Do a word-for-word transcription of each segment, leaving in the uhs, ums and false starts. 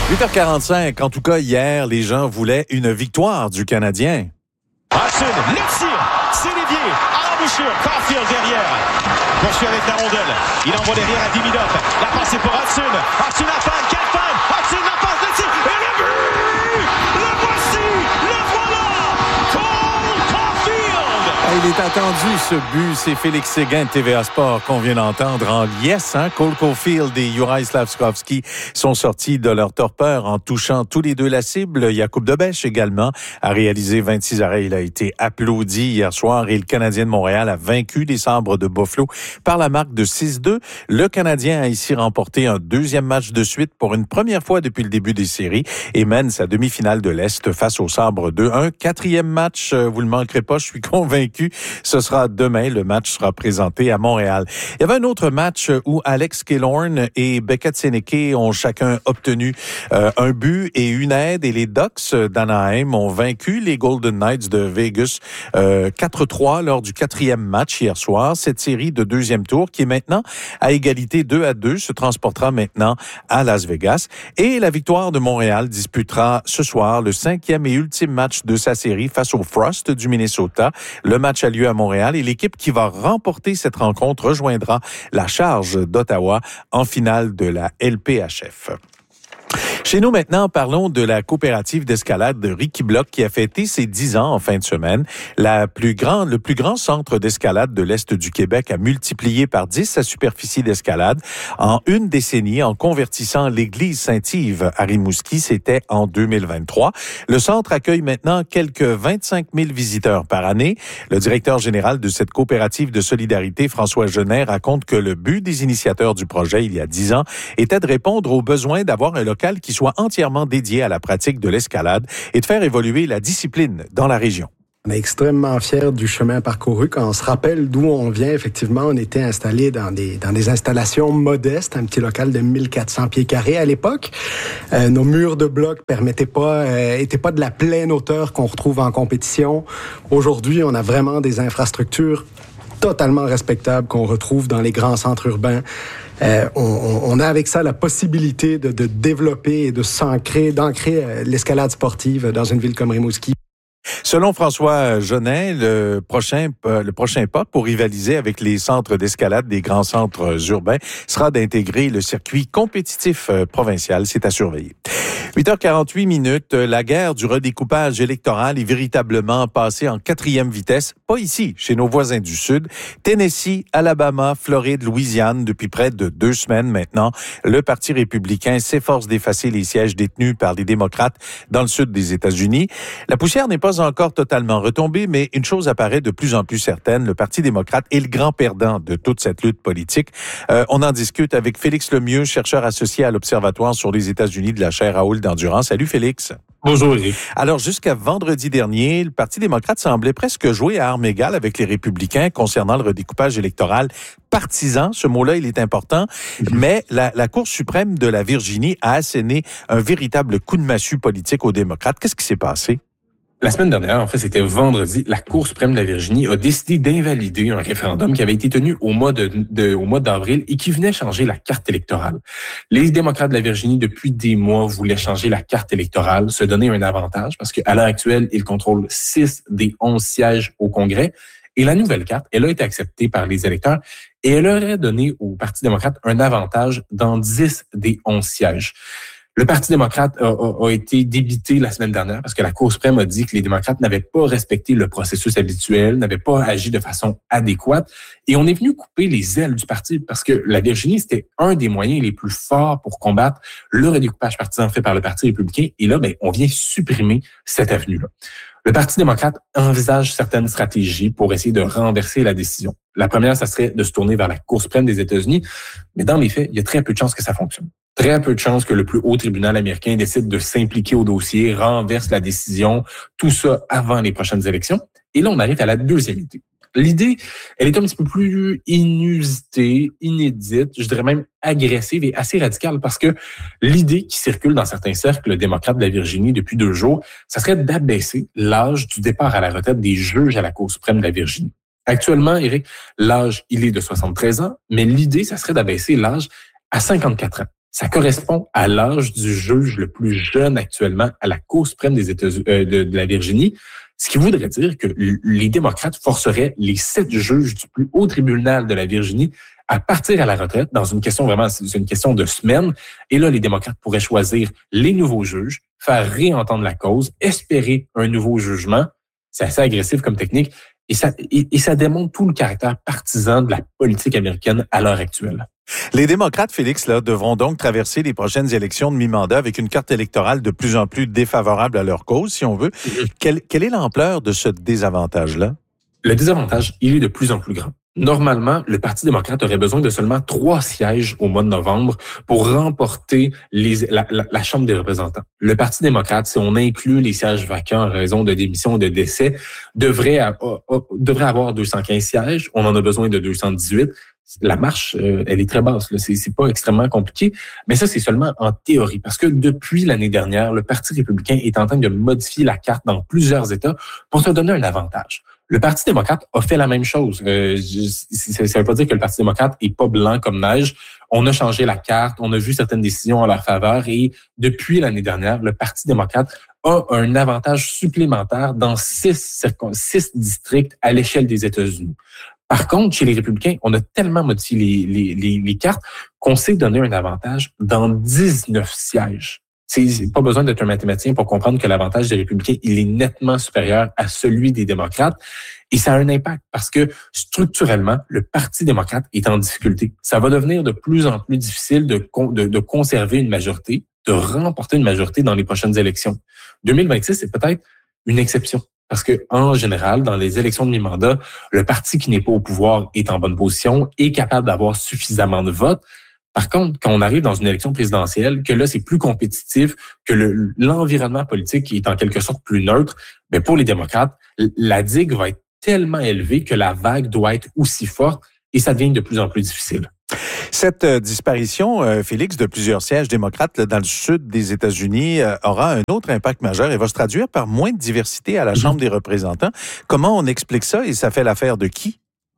huit heures quarante-cinq, en tout cas hier, les gens voulaient une victoire du Canadien. Hudson, le tir, c'est Lévier, à l'embouchure, Caulfield derrière, poursuit avec la rondelle, il envoie derrière à Dimidov, la passe est pour Hudson, Hudson la panne, quelle panne, Hudson la passe, le tir, et le but, le voici, le voilà, Cole Caulfield. Il est attendu ce but, c'est Félix Séguin de T V A Sport qu'on vient d'entendre en liesse. Hein? Cole Caulfield et Juraj Slafkovský sont sortis de leur torpeur en touchant tous les deux la cible. Jakub Dobeš également a réalisé vingt-six arrêts. Il a été applaudi hier soir et le Canadien de Montréal a vaincu les Sabres de Buffalo par la marque de six deux. Le Canadien a ici remporté un deuxième match de suite pour une première fois depuis le début des séries et mène sa demi-finale de l'Est face aux Sabres deux un. Quatrième match, vous ne le manquerez pas, je suis convaincu. Ce sera demain. Le match sera présenté à Montréal. Il y avait un autre match où Alex Killorn et Beckett Seneke ont chacun obtenu euh, un but et une aide et les Ducks d'Anaheim ont vaincu les Golden Knights de Vegas euh, quatre trois lors du quatrième match hier soir. Cette série de deuxième tour qui est maintenant à égalité deux à deux se transportera maintenant à Las Vegas et la victoire de Montréal disputera ce soir le cinquième et ultime match de sa série face au Frost du Minnesota. Le match a lieu à Montréal et l'équipe qui va remporter cette rencontre rejoindra la Charge d'Ottawa en finale de la L P H F. Chez nous maintenant, parlons de la coopérative d'escalade de Ricky Block qui a fêté ses dix ans en fin de semaine. La plus grande, le plus grand centre d'escalade de l'Est du Québec a multiplié par dix sa superficie d'escalade en une décennie en convertissant l'église Saint-Yves à Rimouski. C'était en deux mille vingt-trois. Le centre accueille maintenant quelques vingt-cinq mille visiteurs par année. Le directeur général de cette coopérative de solidarité, François Genet, raconte que le but des initiateurs du projet il y a dix ans était de répondre aux besoins d'avoir un local qui soit entièrement dédié à la pratique de l'escalade et de faire évoluer la discipline dans la région. On est extrêmement fiers du chemin parcouru. Quand on se rappelle d'où on vient, effectivement, on était installé dans des dans des installations modestes, un petit local de mille quatre cents pieds carrés à l'époque. Euh, nos murs de blocs permettaient pas, euh, étaient pas de la pleine hauteur qu'on retrouve en compétition. Aujourd'hui, on a vraiment des infrastructures totalement respectables qu'on retrouve dans les grands centres urbains. Euh, on, on a avec ça la possibilité de, de développer et de s'ancrer, d'ancrer euh, l'escalade sportive dans une ville comme Rimouski. Selon François Genet, le prochain, le prochain pas pour rivaliser avec les centres d'escalade des grands centres urbains sera d'intégrer le circuit compétitif provincial. C'est à surveiller. huit heures quarante-huit minutes, la guerre du redécoupage électoral est véritablement passée en quatrième vitesse, pas ici, chez nos voisins du Sud. Tennessee, Alabama, Floride, Louisiane, depuis près de deux semaines maintenant, le Parti républicain s'efforce d'effacer les sièges détenus par les démocrates dans le sud des États-Unis. La poussière n'est pas encore totalement retombée, mais une chose apparaît de plus en plus certaine, le Parti démocrate est le grand perdant de toute cette lutte politique. Euh, on en discute avec Félix Lemieux, chercheur associé à l'Observatoire sur les États-Unis de la chaire Raoul d'Endurance. Salut Félix. Bonjour Éric. Alors, jusqu'à vendredi dernier, le Parti démocrate semblait presque jouer à armes égales avec les républicains concernant le redécoupage électoral partisan. Ce mot-là, il est important. Mais la, la Cour suprême de la Virginie a asséné un véritable coup de massue politique aux démocrates. Qu'est-ce qui s'est passé? La semaine dernière, en fait, c'était vendredi, la Cour suprême de la Virginie a décidé d'invalider un référendum qui avait été tenu au mois de, de au mois d'avril et qui venait changer la carte électorale. Les démocrates de la Virginie, depuis des mois, voulaient changer la carte électorale, se donner un avantage, parce qu'à l'heure actuelle, ils contrôlent six des onze sièges au Congrès. Et la nouvelle carte, elle a été acceptée par les électeurs et elle aurait donné au Parti démocrate un avantage dans dix des onze sièges. Le Parti démocrate a, a, a été débité la semaine dernière parce que la Cour suprême a dit que les démocrates n'avaient pas respecté le processus habituel, n'avaient pas agi de façon adéquate. Et on est venu couper les ailes du parti parce que la Virginie, c'était un des moyens les plus forts pour combattre le redécoupage partisan fait par le Parti républicain. Et là, ben, on vient supprimer cette avenue-là. Le Parti démocrate envisage certaines stratégies pour essayer de renverser la décision. La première, ça serait de se tourner vers la Cour suprême des États-Unis. Mais dans les faits, il y a très peu de chances que ça fonctionne. Très peu de chances que le plus haut tribunal américain décide de s'impliquer au dossier, renverse la décision, tout ça avant les prochaines élections. Et là, on arrive à la deuxième idée. L'idée, elle est un petit peu plus inusitée, inédite, je dirais même agressive et assez radicale parce que l'idée qui circule dans certains cercles démocrates de la Virginie depuis deux jours, ça serait d'abaisser l'âge du départ à la retraite des juges à la Cour suprême de la Virginie. Actuellement, Éric, l'âge, il est de soixante-treize ans, mais l'idée, ça serait d'abaisser l'âge à cinquante-quatre ans. Ça correspond à l'âge du juge le plus jeune actuellement à la Cour suprême des États-Unis, euh, de, de la Virginie, ce qui voudrait dire que les démocrates forceraient les sept juges du plus haut tribunal de la Virginie à partir à la retraite dans une question vraiment, c'est une question de semaines. Et là, les démocrates pourraient choisir les nouveaux juges, faire réentendre la cause, espérer un nouveau jugement. C'est assez agressif comme technique. Et ça, et, et ça démontre tout le caractère partisan de la politique américaine à l'heure actuelle. Les démocrates, Félix, là, devront donc traverser les prochaines élections de mi-mandat avec une carte électorale de plus en plus défavorable à leur cause, si on veut. Mm-hmm. Quelle, quelle est l'ampleur de ce désavantage-là? Le désavantage, il est de plus en plus grand. Normalement, le Parti démocrate aurait besoin de seulement trois sièges au mois de novembre pour remporter les, la, la, la Chambre des représentants. Le Parti démocrate, si on inclut les sièges vacants en raison de démission ou de décès, devrait, a, a, devrait avoir deux cent quinze sièges. On en a besoin de deux cent dix-huit. La marche, euh, elle est très basse. Là. C'est, c'est pas extrêmement compliqué. Mais ça, c'est seulement en théorie. Parce que depuis l'année dernière, le Parti républicain est en train de modifier la carte dans plusieurs États pour se donner un avantage. Le Parti démocrate a fait la même chose. Euh, ça ne veut pas dire que le Parti démocrate est pas blanc comme neige. On a changé la carte, on a vu certaines décisions en leur faveur et depuis l'année dernière, le Parti démocrate a un avantage supplémentaire dans six, six districts à l'échelle des États-Unis. Par contre, chez les républicains, on a tellement modifié les, les, les, les cartes qu'on s'est donné un avantage dans dix-neuf sièges. C'est pas besoin d'être un mathématicien pour comprendre que l'avantage des républicains, il est nettement supérieur à celui des démocrates. Et ça a un impact parce que structurellement, le Parti démocrate est en difficulté. Ça va devenir de plus en plus difficile de, de, de conserver une majorité, de remporter une majorité dans les prochaines élections. deux mille vingt-six, c'est peut-être une exception. Parce que, en général, dans les élections de mi-mandat, le parti qui n'est pas au pouvoir est en bonne position, est capable d'avoir suffisamment de votes. Par contre, quand on arrive dans une élection présidentielle, que là, c'est plus compétitif, que le, l'environnement politique est en quelque sorte plus neutre, bien, pour les démocrates, la digue va être tellement élevée que la vague doit être aussi forte et ça devient de plus en plus difficile. Cette euh, disparition, euh, Félix, de plusieurs sièges démocrates là, dans le sud des États-Unis euh, aura un autre impact majeur et va se traduire par moins de diversité à la Chambre des représentants. Comment on explique ça et ça fait l'affaire de qui?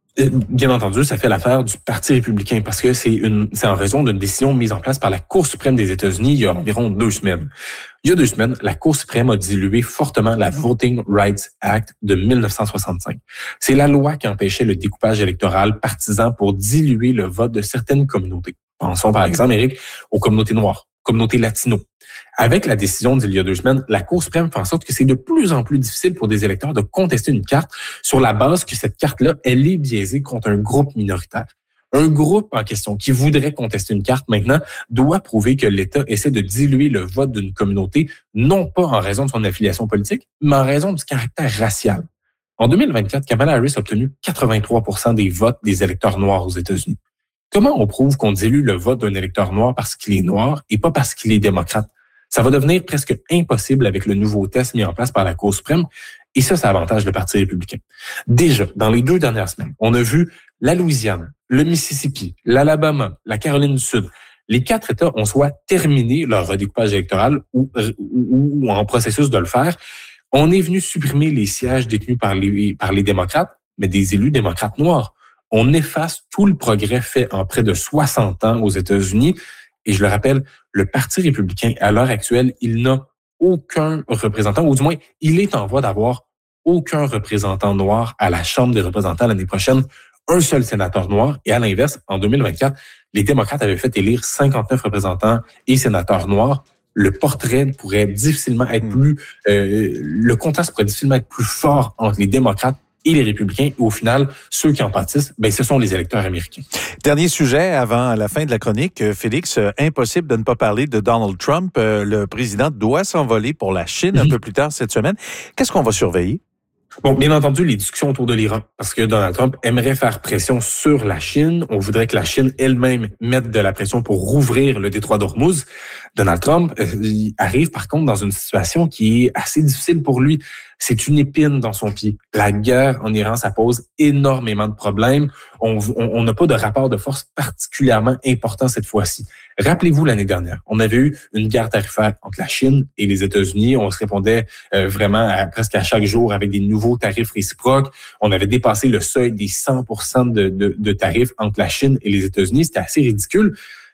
Bien entendu, ça fait l'affaire du Parti républicain parce que c'est une, c'est en raison d'une décision mise en place par la Cour suprême des États-Unis il y a environ deux semaines. Il y a deux semaines, la Cour suprême a dilué fortement la Voting Rights Act de dix-neuf cent soixante-cinq. C'est la loi qui empêchait le découpage électoral partisan pour diluer le vote de certaines communautés. Pensons par exemple, Éric, aux communautés noires, communautés latino. Avec la décision d'il y a deux semaines, la Cour suprême fait en sorte que c'est de plus en plus difficile pour des électeurs de contester une carte sur la base que cette carte-là, elle est biaisée contre un groupe minoritaire. Un groupe en question qui voudrait contester une carte maintenant doit prouver que l'État essaie de diluer le vote d'une communauté, non pas en raison de son affiliation politique, mais en raison du caractère racial. En deux mille vingt-quatre, Kamala Harris a obtenu quatre-vingt-trois pour cent des votes des électeurs noirs aux États-Unis. Comment on prouve qu'on dilue le vote d'un électeur noir parce qu'il est noir et pas parce qu'il est démocrate? Ça va devenir presque impossible avec le nouveau test mis en place par la Cour suprême. Et ça, ça avantage le Parti républicain. Déjà, dans les deux dernières semaines, on a vu la Louisiane, le Mississippi, l'Alabama, la Caroline du Sud. Les quatre États ont soit terminé leur redécoupage électoral ou, ou, ou en processus de le faire. On est venu supprimer les sièges détenus par les, par les démocrates, mais des élus démocrates noirs. On efface tout le progrès fait en près de soixante ans aux États-Unis. Et je le rappelle, le Parti républicain, à l'heure actuelle, il n'a aucun représentant, ou du moins, il est en voie d'avoir aucun représentant noir à la Chambre des représentants l'année prochaine, un seul sénateur noir. Et à l'inverse, en deux mille vingt-quatre, les démocrates avaient fait élire cinquante-neuf représentants et sénateurs noirs. Le portrait pourrait difficilement être plus, euh, le contraste pourrait difficilement être plus fort entre les démocrates et les républicains. Et au final, ceux qui en pâtissent, ben, ce sont les électeurs américains. Dernier sujet avant la fin de la chronique, Félix, euh, impossible de ne pas parler de Donald Trump. Euh, le président doit s'envoler pour la Chine mm-hmm. un peu plus tard cette semaine. Qu'est-ce qu'on va surveiller? Bon, bien entendu, les discussions autour de l'Iran, parce que Donald Trump aimerait faire pression sur la Chine. On voudrait que la Chine elle-même mette de la pression pour rouvrir le détroit d'Ormuz. Donald Trump euh, il arrive par contre dans une situation qui est assez difficile pour lui. C'est une épine dans son pied. La guerre en Iran, ça pose énormément de problèmes. On n'a pas de rapport de force particulièrement important cette fois-ci. Rappelez-vous l'année dernière, on avait eu une guerre tarifaire entre la Chine et les États-Unis. On se répondait euh, vraiment à, presque à chaque jour avec des nouveaux tarifs réciproques. On avait dépassé le seuil des cent pour cent de, de, de tarifs entre la Chine et les États-Unis. C'était assez ridicule.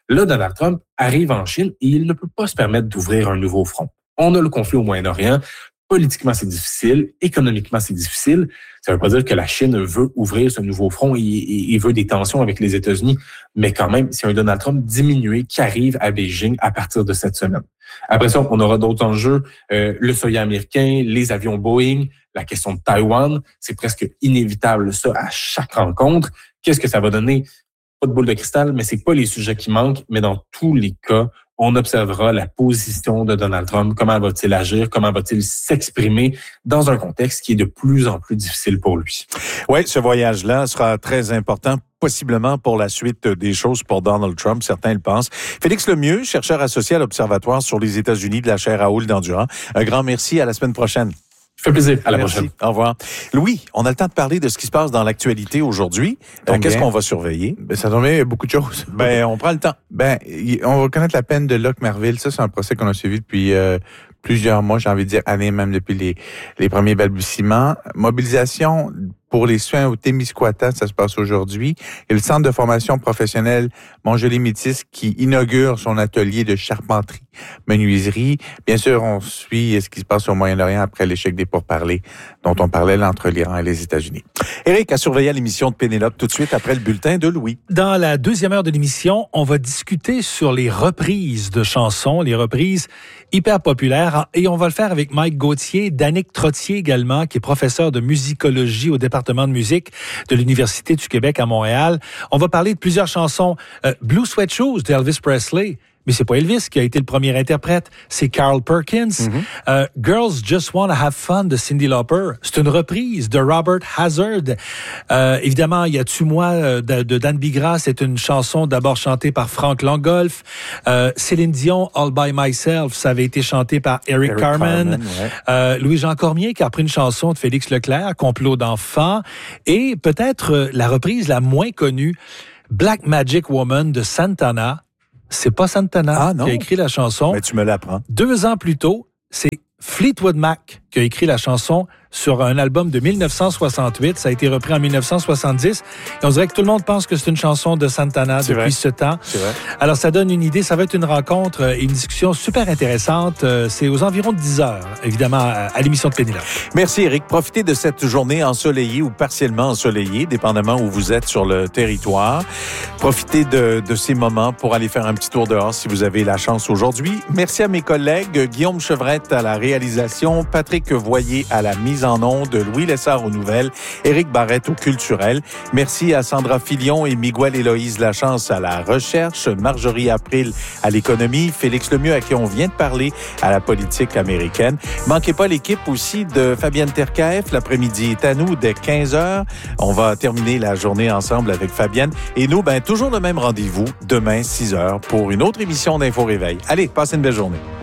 Là, Donald Trump arrive en Chine et il ne peut pas se permettre d'ouvrir un nouveau front. On a le conflit au Moyen-Orient. Politiquement, c'est difficile. Économiquement, c'est difficile. Ça ne veut pas dire que la Chine veut ouvrir ce nouveau front et, et, et veut des tensions avec les États-Unis. Mais quand même, c'est un Donald Trump diminué qui arrive à Beijing à partir de cette semaine. Après ça, on aura d'autres enjeux. Euh, le soya américain, les avions Boeing, la question de Taïwan. C'est presque inévitable, ça, à chaque rencontre. Qu'est-ce que ça va donner? Pas de boule de cristal, mais c'est pas les sujets qui manquent. Mais dans tous les cas, on observera la position de Donald Trump, comment va-t-il agir, comment va-t-il s'exprimer dans un contexte qui est de plus en plus difficile pour lui. Oui, ce voyage-là sera très important, possiblement pour la suite des choses pour Donald Trump, certains le pensent. Félix Lemieux, chercheur associé à l'Observatoire sur les États-Unis de la chaire Raoul d'Endurant. Un grand merci, à la semaine prochaine. Ça fait plaisir. À la Merci. prochaine. Au revoir. Louis, on a le temps de parler de ce qui se passe dans l'actualité aujourd'hui. Donc, qu'est-ce qu'on va surveiller? Ben, ça tombe bien, il y a beaucoup de choses. Ben, on prend le temps. Ben, on va connaître la peine de Locke Merville. Ça, c'est un procès qu'on a suivi depuis euh, plusieurs mois, j'ai envie de dire années, même depuis les, les premiers balbutiements. Mobilisation pour les soins au Témiscouata, ça se passe aujourd'hui. Et le Centre de formation professionnelle Montjoly-Métis qui inaugure son atelier de charpenterie, menuiserie. Bien sûr, on suit ce qui se passe au Moyen-Orient après l'échec des pourparlers dont on parlait là, entre l'Iran et les États-Unis. Éric a surveillé l'émission de Pénélope tout de suite après le bulletin de Louis. Dans la deuxième heure de l'émission, on va discuter sur les reprises de chansons, les reprises hyper populaires. Et on va le faire avec Mike Gauthier, Danick Trottier également, qui est professeur de musicologie au département de musique de l'Université du Québec à Montréal. On va parler de plusieurs chansons. Euh, Blue Sweat Shoes d'Elvis Presley. Mais c'est pas Elvis qui a été le premier interprète, c'est Carl Perkins. Mm-hmm. euh, Girls Just Wanna Have Fun de Cyndi Lauper, c'est une reprise de Robert Hazard. Euh, évidemment, Y a-tu moi de, de Dan Bigra, c'est une chanson d'abord chantée par Frank Langolf. Euh, Céline Dion, All By Myself, ça avait été chanté par Eric, Eric Carmen. Carmen ouais. euh, Louis-Jean Cormier qui a repris une chanson de Félix Leclerc, Complot d'enfants. Et peut-être la reprise la moins connue, Black Magic Woman de Santana. C'est pas Santana ah, qui a écrit la chanson. Mais tu me l'apprends. Deux ans plus tôt, c'est Fleetwood Mac qui a écrit la chanson sur un album de dix-neuf cent soixante-huit. Ça a été repris en dix-neuf cent soixante-dix. Et on dirait que tout le monde pense que c'est une chanson de Santana c'est depuis vrai. ce temps. C'est vrai. Alors, ça donne une idée. Ça va être une rencontre et une discussion super intéressante. C'est aux environs de dix heures, évidemment, à l'émission de Pénélope. Merci, Éric. Profitez de cette journée ensoleillée ou partiellement ensoleillée, dépendamment où vous êtes sur le territoire. Profitez de, de ces moments pour aller faire un petit tour dehors si vous avez la chance aujourd'hui. Merci à mes collègues, Guillaume Chevrette à la réalisation, Patrick Voyer à la mise en onde, Louis Lessard aux nouvelles, Éric Barrette au culturel. Merci à Sandra Filion et Miguel Héloïse Lachance à la recherche, Marjorie April à l'économie, Félix Lemieux à qui on vient de parler à la politique américaine. Manquez pas l'équipe aussi de Fabienne Terkaef. L'après-midi est à nous dès quinze heures. On va terminer la journée ensemble avec Fabienne. Et nous, ben toujours le même rendez-vous demain six heures pour une autre émission d'Info Réveil. Allez, passez une belle journée.